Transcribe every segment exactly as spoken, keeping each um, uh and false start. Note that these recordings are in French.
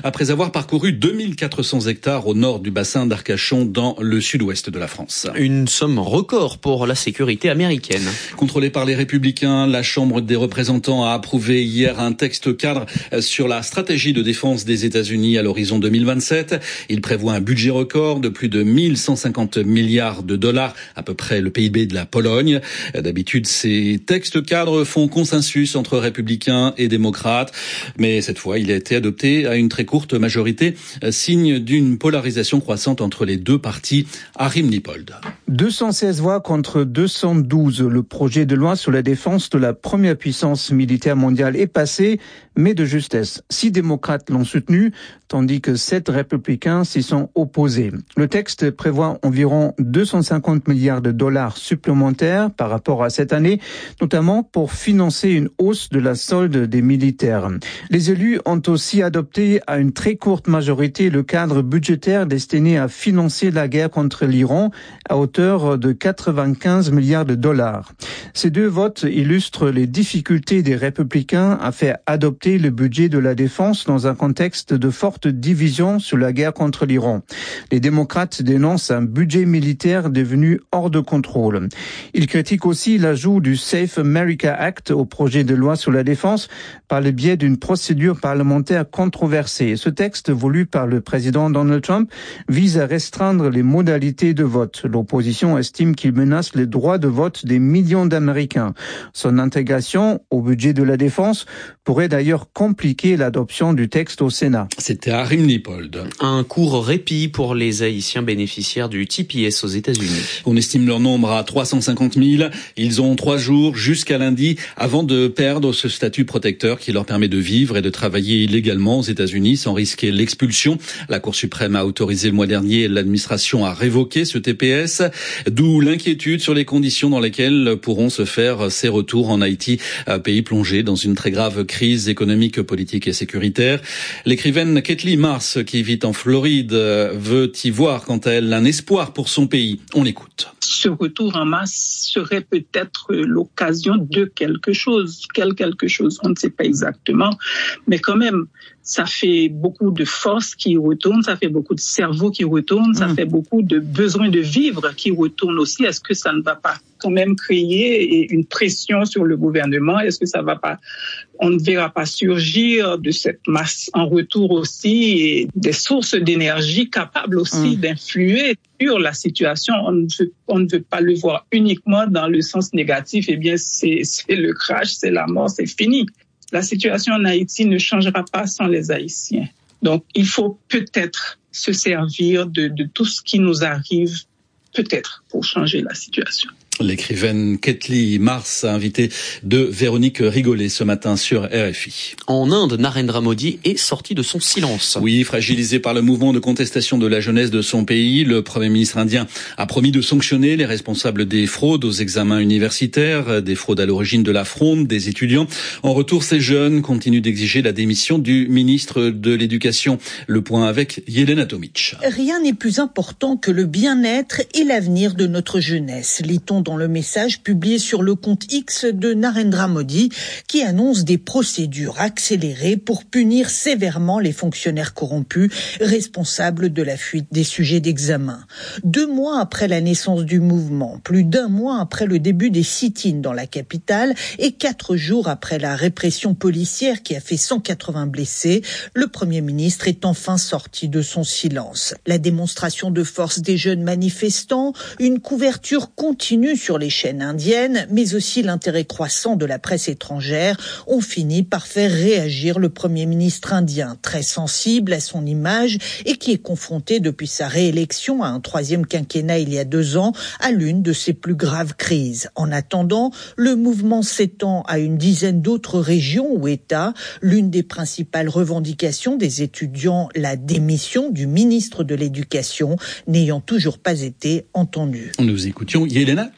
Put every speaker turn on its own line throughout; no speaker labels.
après avoir parcouru deux mille quatre cents hectares au nord du bassin d'Arcachon dans le sud-ouest de la France.
Une somme record pour la sécurité américaine.
Contrôlée par les Républicains, la Chambre des représentants a approuvé hier un texte cadre sur la stratégie de défense des États-Unis à l'horizon deux mille vingt-sept. Il prévoit un budget record de plus de mille cent cinquante milliards de dollars, à peu près le P I B de la Pologne. D'habitude, ces textes cadres font consensus entre républicains et démocrates, mais cette fois, il a été adopté à une très courte majorité, signe d'une polarisation croissante entre les deux partis. Arim Nipold.
deux cent seize voix contre deux cent douze. Le projet de loi sur la défense de la première puissance militaire mondiale est passé, mais de justesse. Six démocrates l'ont soutenu, tandis que sept républicains s'y sont opposés. Le texte prévoit environ deux cent cinquante milliards de dollars supplémentaires par rapport à cette année, notamment pour financer une hausse de la solde des militaires. Les élus ont aussi adopté à une très courte majorité le cadre budgétaire destiné à financer la guerre contre l'Iran à hauteur de quatre-vingt-quinze milliards de dollars. Ces deux votes illustrent les difficultés des républicains à faire adopter le budget de la défense dans un contexte de forte division sur la guerre contre l'Iran. Les démocrates dénoncent un budget militaire devenu hors de contrôle. Ils critiquent aussi l'ajout du Safe America Act au projet de loi sur la défense par le biais d'une procédure parlementaire controversée. Ce texte, voulu par le président Donald Trump, vise à restreindre les modalités de vote. L'opposition estime qu'il menace les droits de vote des millions d'Américains. Son intégration au budget de la défense pourrait d'ailleurs compliquer l'adoption du texte au Sénat.
C'était Arim Nipold.
Un court répit pour les Haïtiens bénéficiaires du T P S aux États-Unis.
On estime leur nombre à trois cent cinquante mille. Ils ont trois jours jusqu'à lundi avant de perdre ce statut protecteur qui leur permet de vivre et de travailler illégalement aux États-Unis sans risquer l'expulsion. La Cour suprême a autorisé le mois dernier l'administration à révoquer ce T P S, d'où l'inquiétude sur les conditions dans lesquelles pourront se faire ces retours en Haïti, pays plongé dans une très grave crise économique, politique et sécuritaire. L'écrivaine Kathleen Mars, qui vit en Floride, veut y voir, quant à elle, un espoir pour son pays. On l'écoute.
Ce retour en masse serait peut-être l'occasion de quelque chose. Quel quelque chose, on ne sait pas exactement. Mais quand même, ça fait beaucoup de force qui retourne, ça fait beaucoup de cerveau qui retourne, ça mmh. fait beaucoup de besoin de vivre qui retourne aussi. Est-ce que ça ne va pas quand même créer une pression sur le gouvernement? Est-ce que ça va pas, on ne verra pas surgir de cette masse en retour aussi et des sources d'énergie capables aussi mmh. d'influer sur la situation? On ne veut, on ne veut pas le voir uniquement dans le sens négatif. Eh bien, c'est, c'est le crash, c'est la mort, c'est fini. La situation en Haïti ne changera pas sans les Haïtiens. Donc, il faut peut-être se servir de, de tout ce qui nous arrive, peut-être, pour changer la situation.
L'écrivaine Kathleen Mars, invitée de Véronique Rigolet ce matin sur R F I.
En Inde, Narendra Modi est sorti de son silence.
Oui, fragilisé par le mouvement de contestation de la jeunesse de son pays, le Premier ministre indien a promis de sanctionner les responsables des fraudes aux examens universitaires, des fraudes à l'origine de la fronde des étudiants. En retour, ces jeunes continuent d'exiger la démission du ministre de l'Éducation. Le point avec Yelena Tomic.
Rien n'est plus important que le bien-être et l'avenir de notre jeunesse. Lit-on dans le message publié sur le compte X de Narendra Modi, qui annonce des procédures accélérées pour punir sévèrement les fonctionnaires corrompus responsables de la fuite des sujets d'examen. Deux mois après la naissance du mouvement, plus d'un mois après le début des sit-ins dans la capitale et quatre jours après la répression policière qui a fait cent quatre-vingts blessés, le Premier ministre est enfin sorti de son silence. La démonstration de force des jeunes manifestants, une couverture continue sur les chaînes indiennes, mais aussi l'intérêt croissant de la presse étrangère, ont fini par faire réagir le Premier ministre indien, très sensible à son image et qui est confronté depuis sa réélection à un troisième quinquennat il y a deux ans à l'une de ses plus graves crises. En attendant, le mouvement s'étend à une dizaine d'autres régions ou États. L'une des principales revendications des étudiants, la démission du ministre de l'Éducation, n'ayant toujours pas été entendue.
Nous écoutions Yelena Tomic.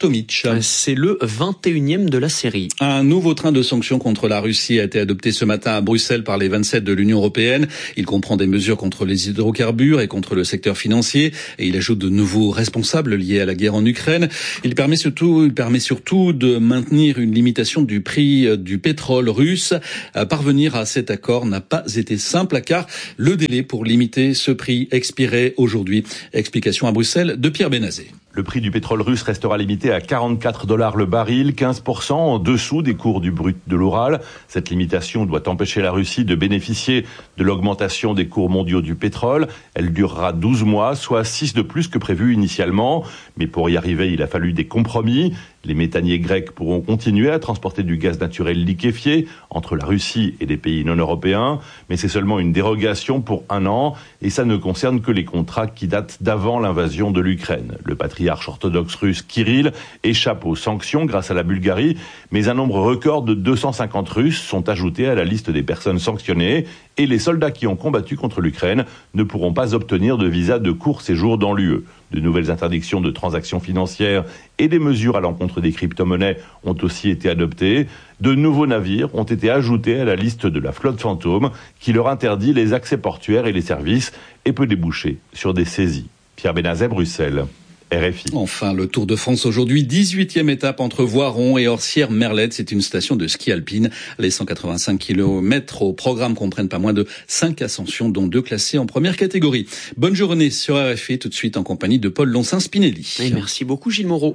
Tomic.
C'est le vingt et unième de la série.
Un nouveau train de sanctions contre la Russie a été adopté ce matin à Bruxelles par les vingt-sept de l'Union européenne. Il comprend des mesures contre les hydrocarbures et contre le secteur financier. Et il ajoute de nouveaux responsables liés à la guerre en Ukraine. Il permet surtout, il permet surtout de maintenir une limitation du prix du pétrole russe. Parvenir à cet accord n'a pas été simple car le délai pour limiter ce prix expirait aujourd'hui. Explication à Bruxelles de Pierre Benazé.
Le prix du pétrole russe restera limité à quarante-quatre dollars le baril, quinze pour cent en dessous des cours du brut de l'Oural. Cette limitation doit empêcher la Russie de bénéficier de l'augmentation des cours mondiaux du pétrole. Elle durera douze mois, soit six de plus que prévu initialement. Mais pour y arriver, il a fallu des compromis. Les méthaniers grecs pourront continuer à transporter du gaz naturel liquéfié entre la Russie et des pays non européens. Mais c'est seulement une dérogation pour un an et ça ne concerne que les contrats qui datent d'avant l'invasion de l'Ukraine. Le patriarche orthodoxe russe Kirill échappe aux sanctions grâce à la Bulgarie, mais un nombre record de deux cent cinquante Russes sont ajoutés à la liste des personnes sanctionnées et les soldats qui ont combattu contre l'Ukraine ne pourront pas obtenir de visa de court séjour dans l'U E. De nouvelles interdictions de transactions financières et des mesures à l'encontre des crypto-monnaies ont aussi été adoptées. De nouveaux navires ont été ajoutés à la liste de la flotte fantôme qui leur interdit les accès portuaires et les services et peut déboucher sur des saisies. Pierre Benazet, Bruxelles. R F I.
Enfin, le Tour de France aujourd'hui, dix-huitième étape entre Voiron et Orsières-Merlette. C'est une station de ski alpine. Les cent quatre-vingt-cinq kilomètres au programme comprennent pas moins de cinq ascensions, dont deux classées en première catégorie. Bonne journée sur R F I, tout de suite en compagnie de Paul Loncin-Spinelli.
Et merci beaucoup Gilles Moreau.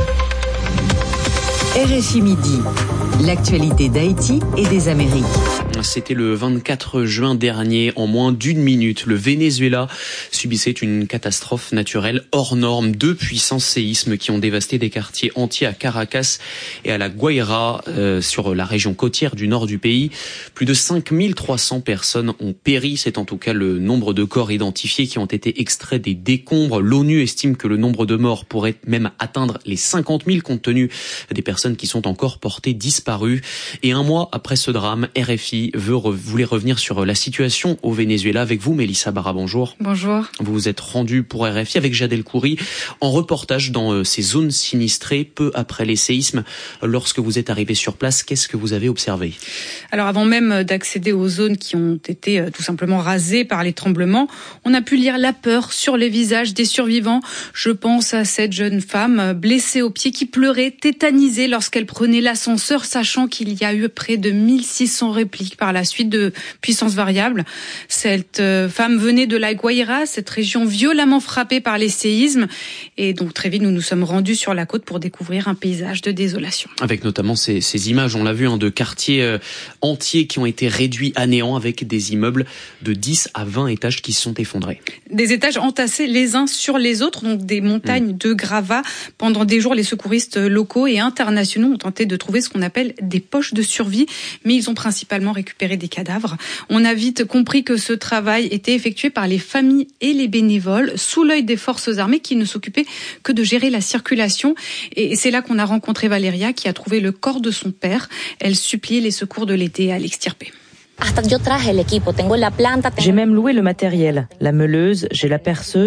R F I Midi, l'actualité d'Haïti et des Amériques.
C'était le vingt-quatre juin dernier, en moins d'une minute, le Venezuela subissait une catastrophe naturelle hors norme. Deux puissants séismes qui ont dévasté des quartiers entiers à Caracas et à la Guaira, euh, sur la région côtière du nord du pays. Plus de cinq mille trois cents personnes ont péri. C'est en tout cas le nombre de corps identifiés qui ont été extraits des décombres. L'ONU estime que le nombre de morts pourrait même atteindre les cinquante mille compte tenu des personnes qui sont encore portées disparues. Et un mois après ce drame, R F I veut re- voulait revenir sur la situation au Venezuela avec vous, Mélissa Barra, bonjour.
Bonjour.
Vous vous êtes rendu pour R F I avec Jad El-Khoury en reportage dans euh, ces zones sinistrées peu après les séismes. Lorsque vous êtes arrivé sur place, qu'est-ce que vous avez observé ?
Alors avant même d'accéder aux zones qui ont été euh, tout simplement rasées par les tremblements, on a pu lire la peur sur les visages des survivants. Je pense à cette jeune femme blessée au pied qui pleurait, tétanisée lorsqu'elle prenait l'ascenseur, sachant qu'il y a eu près de mille six cents répliques par la suite de puissance variable. Cette euh, femme venait de la Guaira, cette région violemment frappée par les séismes. Et donc très vite, nous nous sommes rendus sur la côte pour découvrir un paysage de désolation.
Avec notamment ces, ces images, on l'a vu, hein, de quartiers euh, entiers qui ont été réduits à néant avec des immeubles de dix à vingt étages qui se sont effondrés.
Des étages entassés les uns sur les autres, donc des montagnes mmh. de gravats. Pendant des jours, les secouristes locaux et internationaux ont tenté de trouver ce qu'on appelle des poches de survie, mais ils ont principalement récupéré des cadavres. On a vite compris que ce travail était effectué par les familles et les bénévoles, sous l'œil des forces armées qui ne s'occupaient que de gérer la circulation. Et c'est là qu'on a rencontré Valéria, qui a trouvé le corps de son père. Elle suppliait les secours de l'aider à l'extirper.
J'ai même loué le matériel, la meuleuse, j'ai la perceuse.